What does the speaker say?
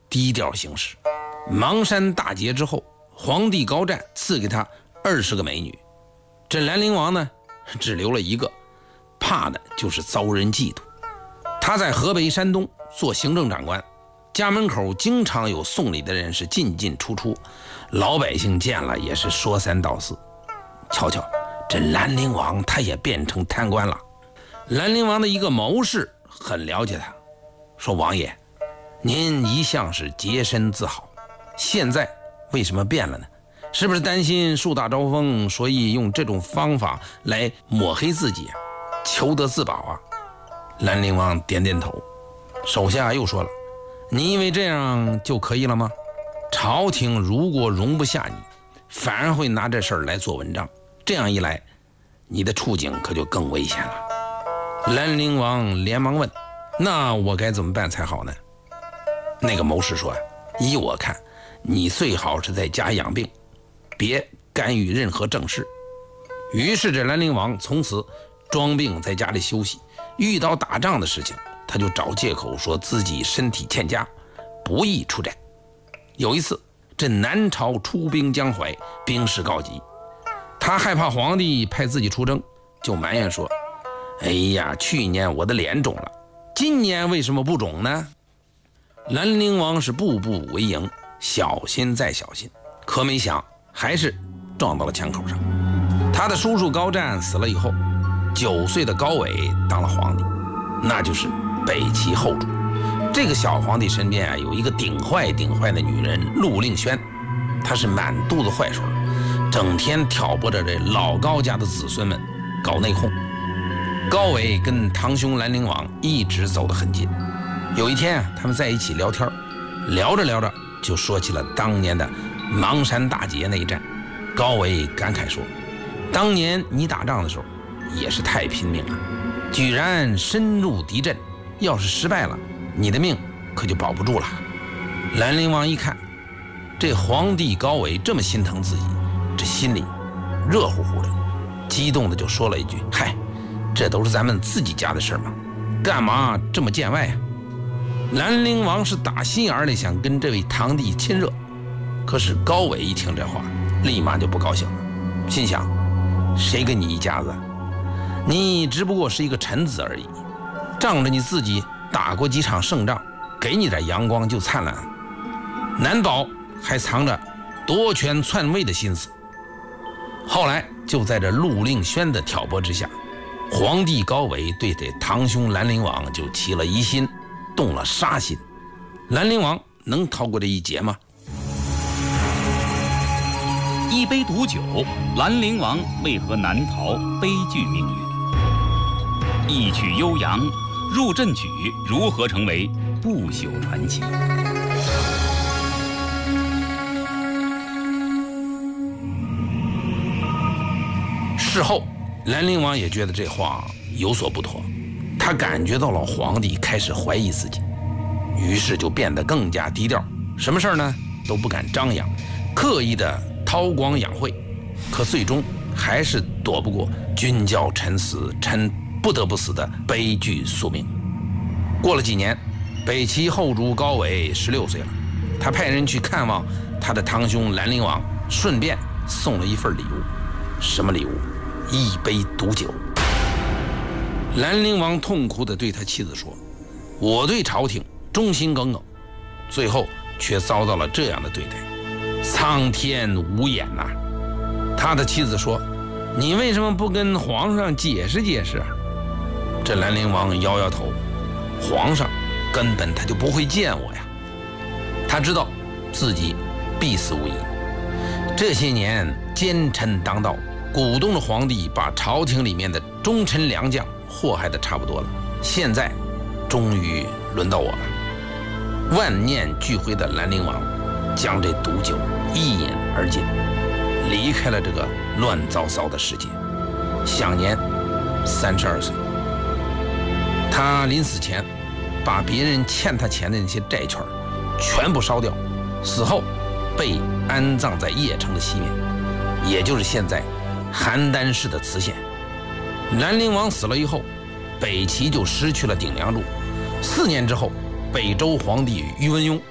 低调行事。邙山大捷之后，皇帝高湛赐给他20个美女，这兰陵王呢只留了一个，怕的就是遭人嫉妒。他在河北、山东做行政长官，家门口经常有送礼的人是进进出出，老百姓见了也是说三道四。瞧瞧，这兰陵王他也变成贪官了。兰陵王的一个谋士很了解他，说王爷，您一向是洁身自好，现在为什么变了呢？是不是担心树大招风，所以用这种方法来抹黑自己，求得自保啊？兰陵王点点头，手下又说了，你以为这样就可以了吗？朝廷如果容不下你，反而会拿这事儿来做文章，这样一来，你的处境可就更危险了。兰陵王连忙问，那我该怎么办才好呢？那个谋士说，依我看，你最好是在家养病，别干预任何政事。于是这兰陵王从此装病在家里休息，遇到打仗的事情，他就找借口说自己身体欠佳，不宜出战。有一次，这南朝出兵江淮，兵势告急，他害怕皇帝派自己出征，就埋怨说，哎呀，去年我的脸肿了，今年为什么不肿呢？兰陵王是步步为营，小心再小心，可没想还是撞到了枪口上。他的叔叔高湛死了以后，9岁的高纬当了皇帝，那就是北齐后主。这个小皇帝身边有一个顶坏的女人陆令萱，她是满肚子坏水，整天挑拨着这老高家的子孙们搞内讧。高纬跟堂兄兰陵王一直走得很近。有一天他们在一起聊天，聊着聊着就说起了当年的邙山大捷那一战。高纬感慨说，当年你打仗的时候也是太拼命了，居然深入敌阵，要是失败了，你的命可就保不住了。兰陵王一看这皇帝高纬这么心疼自己，这心里热乎乎的，激动的就说了一句，嗨，这都是咱们自己家的事嘛，干嘛这么见外啊？兰陵王是打心眼里想跟这位堂弟亲热，可是高纬一听这话，立马就不高兴了，心想，谁跟你一家子？你只不过是一个臣子而已，仗着你自己打过几场胜仗，给你点阳光就灿烂，难保还藏着夺权篡位的心思。后来就在这陆令萱的挑拨之下，皇帝高纬对这堂兄兰陵王就起了疑心，动了杀心。兰陵王能逃过这一劫吗？ 一杯毒酒，兰陵王为何难逃悲剧命运？一曲悠扬，入阵曲如何成为不朽传奇？ 事后兰陵王也觉得这话有所不妥，他感觉到了皇帝开始怀疑自己，于是就变得更加低调，什么事呢都不敢张扬，刻意的韬光养晦，可最终还是躲不过君叫臣死，臣不得不死的悲剧宿命。过了几年，北齐后主高纬16岁了，他派人去看望他的堂兄兰陵王，顺便送了一份礼物。什么礼物？一杯毒酒。兰陵王痛苦地对他妻子说，我对朝廷忠心耿耿，最后却遭到了这样的对待，苍天无眼呐！他的妻子说，你为什么不跟皇上解释解释啊？这兰陵王摇摇头，皇上根本他就不会见我呀，他知道自己必死无疑。这些年奸臣当道，鼓动着皇帝把朝廷里面的忠臣良将祸害得差不多了，现在终于轮到我了。万念俱灰的兰陵王将这毒酒一饮而尽，离开了这个乱糟糟的世界，享年32岁。他临死前把别人欠他钱的那些债券全部烧掉，死后被安葬在邺城的西面，也就是现在邯郸市的磁县。兰陵王死了以后，北齐就失去了顶梁柱。4年之后，北周皇帝宇文邕